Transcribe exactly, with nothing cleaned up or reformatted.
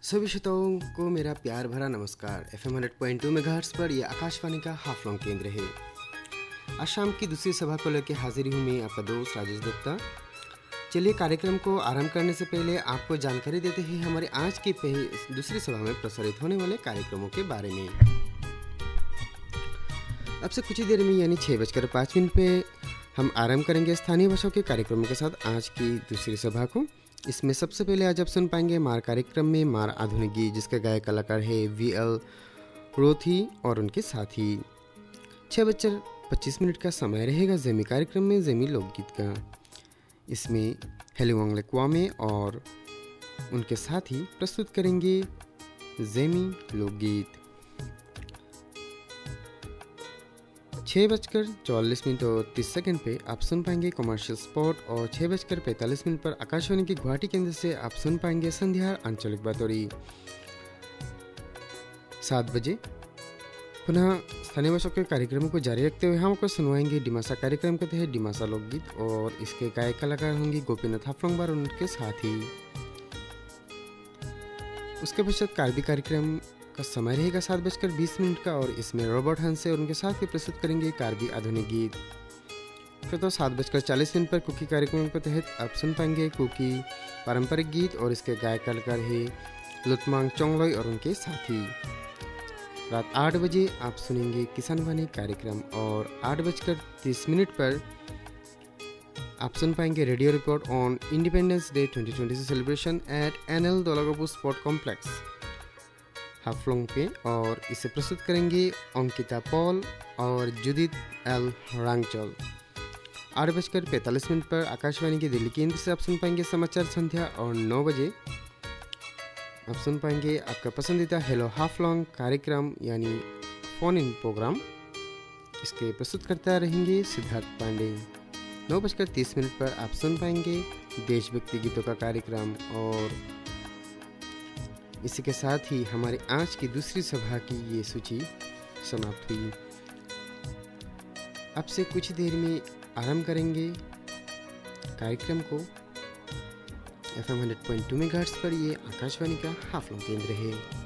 सभी श्रोताओं को मेरा प्यार भरा नमस्कार। F am hundred point two megahertz पर यह आकाशवाणी का हाफलॉन्ग केंद्र है। आज शाम की दूसरी सभा को लेकर हाजिर हूँ मैं, आपका दोस्त राजेश दत्ता। चलिए कार्यक्रम को आरंभ करने से पहले आपको जानकारी देते हैं हमारे आज की दूसरी सभा में प्रसारित होने वाले कार्यक्रमों के बारे में। अब से कुछ ही देर में यानी छः बजकर पाँच मिनट पे हम आरंभ करेंगे स्थानीय भाषाओं के कार्यक्रमों के साथ आज की दूसरी सभा को। इसमें सबसे पहले आज आप सुन पाएंगे मार कार्यक्रम में मार आधुनिक गीत, जिसका गायक कलाकार है वी एल रोथी और उनके साथी। छः बजकर पच्चीस मिनट का समय रहेगा जेमी कार्यक्रम में जेमी लोकगीत का। इसमें हेलीवांग लेक्वामे और उनके साथी प्रस्तुत करेंगे जेमी लोकगीत। छः बजकर चौवालीस मिनट और तीस सेकंड पे आप सुन पाएंगे कमर्शियल स्पॉट और छः बजकर पैंतालीस मिनट पर आकाशवाणी के गुवाहाटी केंद्र से आप सुन पाएंगे संध्या आंचलिक बातोरी। सात बजे पुनः स्थानीय भाषा के कार्यक्रमों को जारी रखते हुए हम आपको सुनवाएंगे डिमासा कार्यक्रम के तहत डिमासा लोकगीत और इसके गायक कलाकार होंगे गोपीनाथ हाफलॉन्ग और उनके साथी। उसके पश्चात कार्बी कार्यक्रम का समय रहेगा सात बजकर बीस मिनट का और इसमें रॉबर्ट हंसे और उनके साथ ही प्रस्तुत करेंगे कार्बी आधुनिक गीत। फिर तो सात बजकर चालीस मिनट पर कुकी कार्यक्रम के तहत आप सुन पाएंगे कुकी पारंपरिक गीत और इसके गायक कलाकार है लुतमांग चोंगलोई और उनके साथी। रात आठ बजे आप सुनेंगे किसान वाणी कार्यक्रम और आठ बजकर तीस मिनट पर आप सुन पाएंगे radio report on independence day twenty twenty celebration eight N L दोलागोबू sport complex Haflong पे और इसे प्रस्तुत करेंगे अंकिता पॉल और जुदित एल रांगचोल। आठ बजकर पैंतालीस मिनट पर आकाशवाणी के दिल्ली केंद्र से आप सुन पाएंगे समाचार संध्या और नौ बजे आप सुन पाएंगे आपका पसंदीदा हेलो हाफलॉन्ग कार्यक्रम यानी फोन इन प्रोग्राम। इसके प्रस्तुत करता रहेंगे सिद्धार्थ पांडे। नौ बजकर तीस मिनट पर आप सुन पाएंगे देशभक्ति गीतों का कार्यक्रम और इसी के साथ ही हमारे आज की दूसरी सभा की ये सूची समाप्त हुई। अब से कुछ देर में आरंभ करेंगे कार्यक्रम को। F am hundred point two megahertz पर ये आकाशवाणी का हाफलॉन्ग केंद्र है।